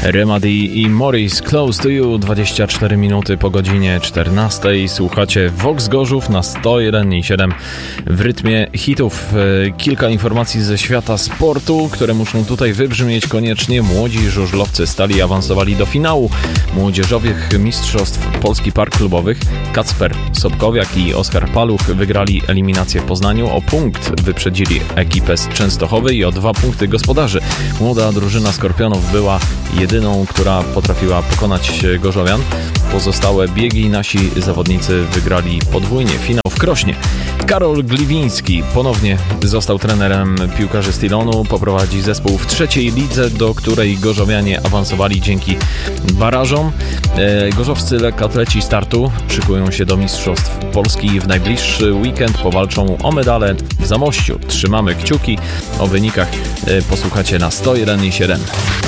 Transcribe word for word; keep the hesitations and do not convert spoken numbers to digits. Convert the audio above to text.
Remedy i Morris, Close to You, dwadzieścia cztery minuty po godzinie czternastej. Słuchacie Vox Gorzów na sto jeden i siedem w rytmie hitów. Kilka informacji ze świata sportu, które muszą tutaj wybrzmieć koniecznie. Młodzi żużlowcy Stali awansowali do finału młodzieżowych mistrzostw Polski Park Klubowych. Kacper Sobkowiak i Oskar Paluch wygrali eliminację w Poznaniu. O punkt wyprzedzili ekipę z Częstochowy i o dwa punkty gospodarzy. Młoda drużyna Skorpionów była jedyną, która potrafiła pokonać gorzowian. Pozostałe biegi nasi zawodnicy wygrali podwójnie. Finał w Krośnie. Karol Gliwiński ponownie został trenerem piłkarzy Stylonu. Poprowadzi zespół w trzeciej lidze, do której gorzowianie awansowali dzięki barażom. E, gorzowscy lekkoatleci startu szykują się do Mistrzostw Polski. W najbliższy weekend powalczą o medale w Zamościu. Trzymamy kciuki. O wynikach e, posłuchacie na sto jeden i siedem.